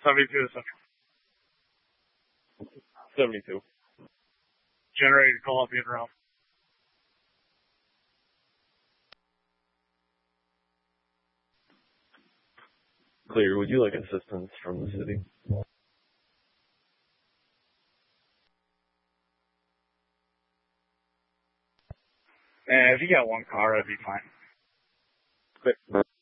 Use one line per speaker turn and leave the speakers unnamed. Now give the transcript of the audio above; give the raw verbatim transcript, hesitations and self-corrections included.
seventy-two to Central.
seventy-two.
Generated Columbian Realm.
Clear, would you like assistance from the city?
And if you got one car, that'd be fine.
Quick.